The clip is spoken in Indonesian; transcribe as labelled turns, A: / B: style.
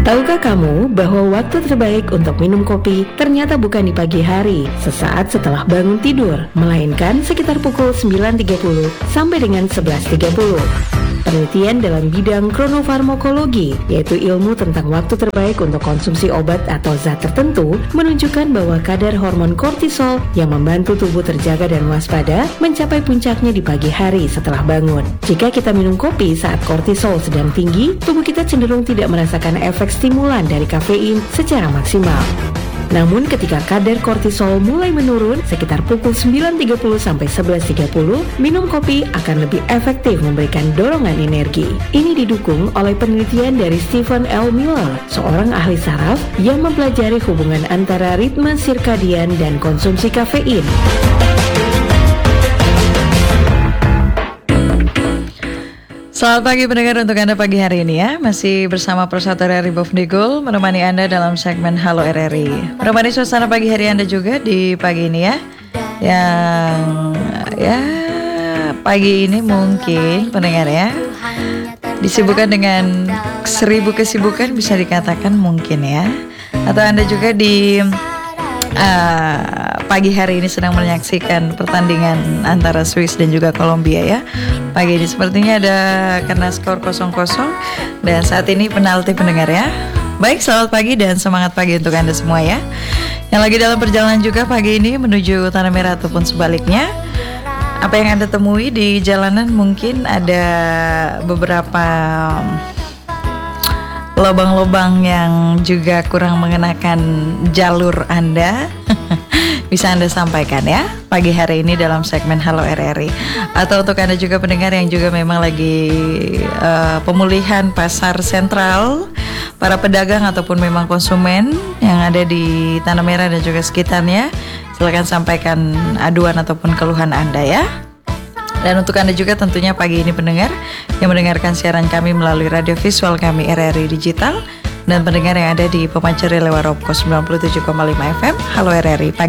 A: Tahukah kamu bahwa waktu terbaik untuk minum kopi ternyata bukan di pagi hari, sesaat setelah bangun tidur, melainkan sekitar pukul 9.30 sampai dengan 11.30. Penelitian dalam bidang kronofarmakologi, yaitu ilmu tentang waktu terbaik untuk konsumsi obat atau zat tertentu, menunjukkan bahwa kadar hormon kortisol yang membantu tubuh terjaga dan waspada mencapai puncaknya di pagi hari setelah bangun. Jika kita minum kopi saat kortisol sedang tinggi, tubuh kita cenderung tidak merasakan efek stimulan dari kafein secara maksimal. Namun ketika kadar kortisol mulai menurun sekitar pukul 9.30 sampai 11.30, minum kopi akan lebih efektif memberikan dorongan energi. Ini didukung oleh penelitian dari Stephen L. Miller, seorang ahli saraf yang mempelajari hubungan antara ritme sirkadian dan konsumsi kafein.
B: Selamat pagi pendengar untuk Anda pagi hari ini ya. Masih bersama Persatu RRI Bob Nigul menemani Anda dalam segmen Halo RRI. Menemani suasana pagi hari Anda juga di pagi ini ya. Yang ya pagi ini mungkin pendengar ya disibukkan dengan 1000 kesibukan, bisa dikatakan mungkin ya. Atau Anda juga di pagi hari ini sedang menyaksikan pertandingan antara Swiss dan juga Kolombia ya. Pagi ini sepertinya ada karena skor 0-0 dan saat ini penalti pendengar ya. Baik, selamat pagi dan semangat pagi untuk Anda semua ya. Yang lagi dalam perjalanan juga pagi ini menuju Tanah Merah ataupun sebaliknya. Apa yang Anda temui di jalanan, mungkin ada beberapa lubang-lubang yang juga kurang mengenakan jalur Anda. Bisa Anda sampaikan ya pagi hari ini dalam segmen Halo RRI. Atau untuk Anda juga pendengar yang juga memang lagi pemulihan pasar sentral, para pedagang ataupun memang konsumen yang ada di Tanah Merah dan juga sekitarnya, silakan sampaikan aduan ataupun keluhan Anda ya. Dan untuk Anda juga tentunya pagi ini pendengar yang mendengarkan siaran kami melalui radio visual kami RRI Digital, dan pendengar yang ada di Pemancari lewat Robco 97,5 FM Halo RRI pagi